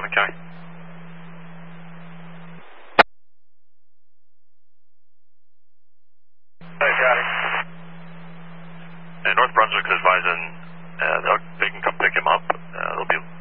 Putnam County. Hey, got it. And North Brunswick is advising they can come pick him up. They'll be